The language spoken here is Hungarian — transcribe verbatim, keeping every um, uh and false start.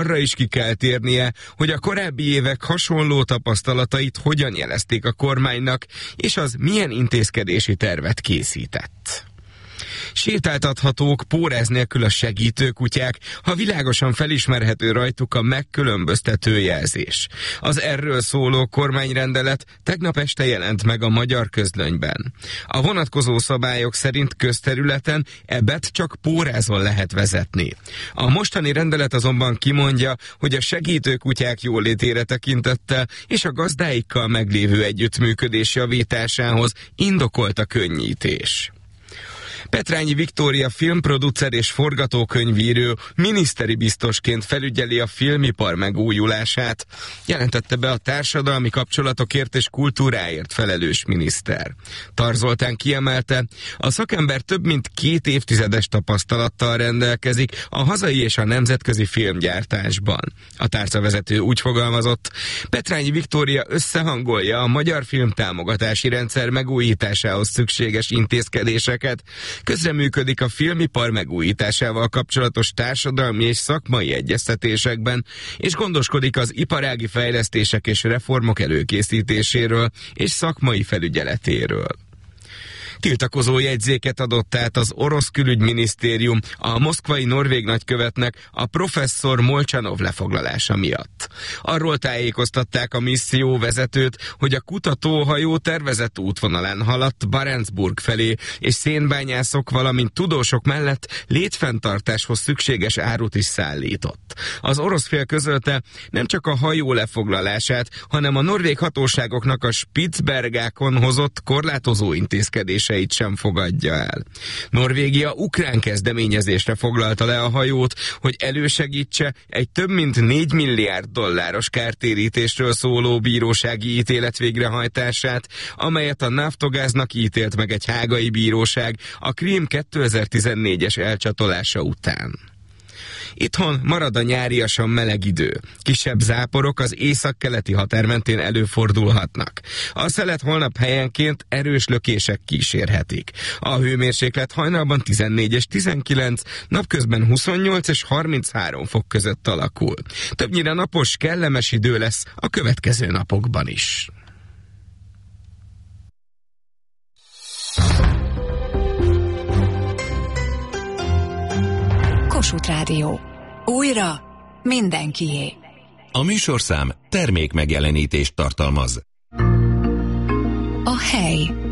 arra is ki kell térnie, hogy a korábbi évek hasonló tapasztalatait hogyan jelezték a kormánynak, és az milyen intézkedési tervet készített. Sétáltathatók póráz nélkül a segítőkutyák, ha világosan felismerhető rajtuk a megkülönböztető jelzés. Az erről szóló kormányrendelet tegnap este jelent meg a Magyar Közlönyben. A vonatkozó szabályok szerint közterületen ebbet csak pórázon lehet vezetni. A mostani rendelet azonban kimondja, hogy a segítőkutyák jólétére tekintettel és a gazdáikkal meglévő együttműködés javításához indokolt a könnyítés. Petrányi Viktória filmproducer és forgatókönyvíró miniszteri biztosként felügyeli a filmipar megújulását, jelentette be a társadalmi kapcsolatokért és kultúráért felelős miniszter. Tarz Zoltán kiemelte, a szakember több mint két évtizedes tapasztalattal rendelkezik a hazai és a nemzetközi filmgyártásban. A tárcavezető úgy fogalmazott, Petrányi Viktória összehangolja a magyar filmtámogatási rendszer megújításához szükséges intézkedéseket, közreműködik a filmipar megújításával kapcsolatos társadalmi és szakmai egyeztetésekben, és gondoskodik az iparági fejlesztések és reformok előkészítéséről és szakmai felügyeletéről. Tiltakozó jegyzéket adott át az orosz külügyminisztérium a moszkvai norvég nagykövetnek a professzor Molcsanov lefoglalása miatt. Arról tájékoztatták a misszió vezetőt, hogy a kutatóhajó tervezett útvonalán haladt Barentsburg felé, és szénbányászok, valamint tudósok mellett létfenntartáshoz szükséges árut is szállított. Az orosz fél közölte, nem csak a hajó lefoglalását, hanem a norvég hatóságoknak a Spitsbergákon hozott korlátozó intézkedés sem fogadja el. Norvégia ukrán kezdeményezésre foglalta le a hajót, hogy elősegítse egy több mint négy milliárd dolláros kártérítésről szóló bírósági ítélet végrehajtását, amelyet a Naftogáznak ítélt meg egy hágai bíróság a Krím kétezer-tizennégyes elcsatolása után. Itthon marad a nyáriasan meleg idő. Kisebb záporok az északkeleti határ mentén előfordulhatnak. A szelet holnap helyenként erős lökések kísérhetik. A hőmérséklet hajnalban tizennégy és tizenkilenc, napközben huszonnyolc és harminchárom fok között alakul. Többnyire napos, kellemes idő lesz a következő napokban is. Kossuth Rádió. Újra mindenkié. A műsorszám termék megjelenítést tartalmaz. A hely.